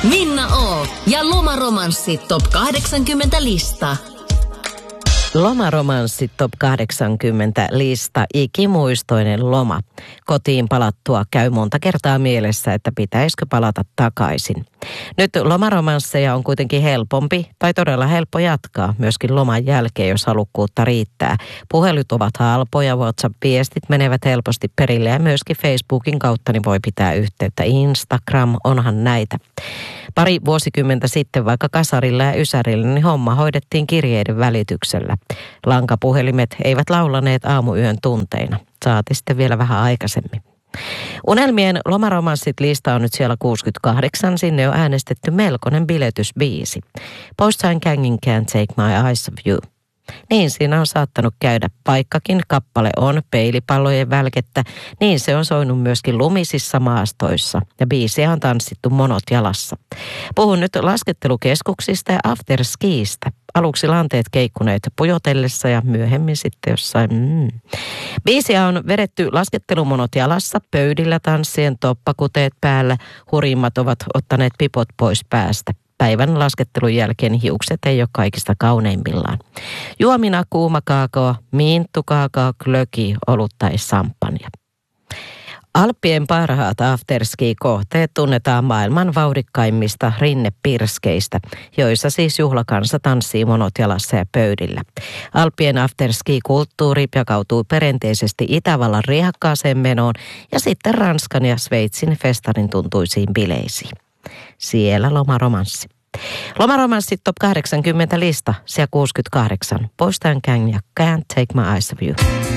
Minna O. ja Lomaromanssi Top 80 lista. Lomaromanssi Top 80 lista, ikimuistoinen loma. Kotiin palattua käy monta kertaa mielessä, että pitäisikö palata takaisin. Nyt lomaromansseja on kuitenkin helpompi tai todella helppo jatkaa myöskin loman jälkeen, jos halukkuutta riittää. Puhelut ovat halpoja, WhatsApp-viestit menevät helposti perille ja myöskin Facebookin kautta niin voi pitää yhteyttä. Instagram, onhan näitä. Pari vuosikymmentä sitten vaikka kasarilla ja ysärillä, niin homma hoidettiin kirjeiden välityksellä. Lankapuhelimet eivät laulaneet aamuyön tunteina. Saati sitten vielä vähän aikaisemmin. Unelmien lomaromanssit lista on nyt siellä 68. Sinne on äänestetty melkoinen biletysbiisi. Post Gangin Can't Take My Eyes Off You. Niin siinä on saattanut käydä, vaikkakin kappale on peilipallojen välkettä, niin se on soinut myöskin lumisissa maastoissa ja biisiä on tanssittu monot jalassa. Puhun nyt laskettelukeskuksista ja afterskiistä. Aluksi lanteet keikkuneet pujotellessa ja myöhemmin sitten jossain. Biisiä on vedetty laskettelumonot jalassa, pöydillä tanssien, toppakuteet päällä. Hurjimmat ovat ottaneet pipot pois päästä. Päivän laskettelun jälkeen hiukset ei ole kaikista kauneimmillaan. Juomina kuuma kaakao, minttu kaakao, glögi, olut tai sampanja. Alppien parhaat afterski-kohteet tunnetaan maailman vauhdikkaimmista rinnepirskeistä, joissa siis juhlakansa tanssii monot jalassa ja pöydillä. Alppien afterski-kulttuuri jakautuu perinteisesti Itävallan riehakkaaseen menoon ja sitten Ranskan ja Sveitsin festarin tuntuisiin bileisiin. Siellä lomaromanssi. Lomaromanssi Top 80 lista, siellä 68. Post Gang ja Can't Take My Eyes Off You.